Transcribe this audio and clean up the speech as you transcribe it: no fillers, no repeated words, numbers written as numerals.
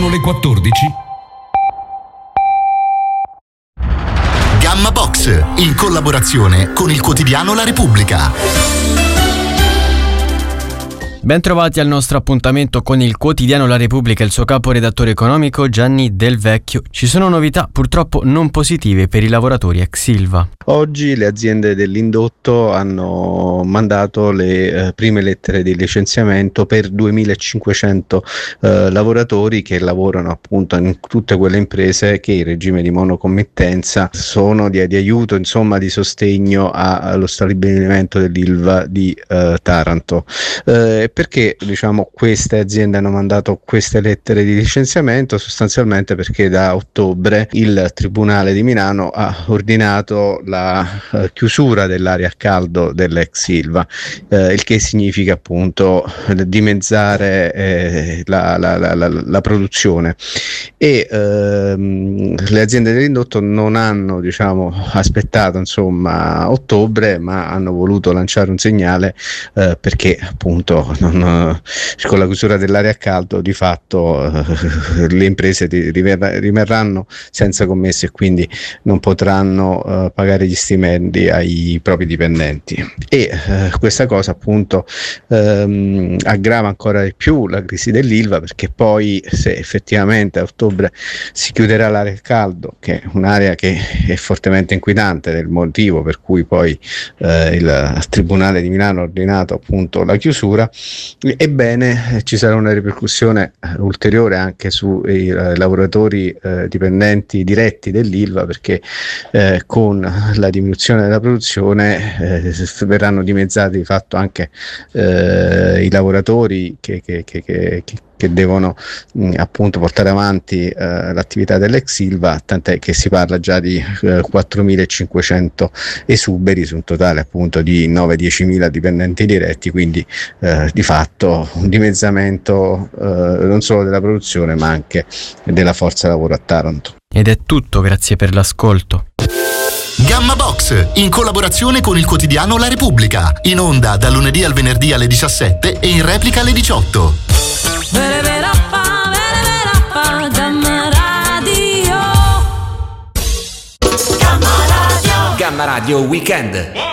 Le 14. Gamma Box, in collaborazione con il quotidiano La Repubblica. Bentrovati al nostro appuntamento con il quotidiano La Repubblica e il suo caporedattore economico Gianni Del Vecchio. Ci sono novità purtroppo non positive per i lavoratori ex Ilva. Oggi le aziende dell'indotto hanno mandato le prime lettere di licenziamento per 2500 lavoratori che lavorano appunto in tutte quelle imprese che in regime di monocommittenza sono di aiuto, insomma di sostegno allo stabilimento dell'Ilva di Taranto. Perché diciamo queste aziende hanno mandato queste lettere di licenziamento? Sostanzialmente perché da ottobre il Tribunale di Milano ha ordinato la chiusura dell'area a caldo dell'ex Ilva, il che significa appunto dimezzare la produzione, e le aziende dell'indotto non hanno aspettato insomma ottobre, ma hanno voluto lanciare un segnale perché appunto con la chiusura dell'area a caldo di fatto le imprese rimarranno senza commesse e quindi non potranno pagare gli stipendi ai propri dipendenti, e questa cosa appunto aggrava ancora di più la crisi dell'Ilva, perché poi se effettivamente a ottobre si chiuderà l'area a caldo, che è un'area che è fortemente inquinante, del motivo per cui poi il Tribunale di Milano ha ordinato appunto la chiusura, ebbene ci sarà una ripercussione ulteriore anche sui lavoratori dipendenti diretti dell'Ilva, perché con la diminuzione della produzione verranno dimezzati di fatto anche i lavoratori che devono appunto portare avanti l'attività dell'ex Ilva, tant'è che si parla già di 4.500 esuberi su un totale appunto di 9-10.000 dipendenti diretti, quindi di fatto un dimezzamento non solo della produzione ma anche della forza lavoro a Taranto. Ed è tutto, grazie per l'ascolto. Gamma Box, in collaborazione con il quotidiano La Repubblica, in onda dal lunedì al venerdì alle 17 e in replica alle 18. Gamma Radio Weekend.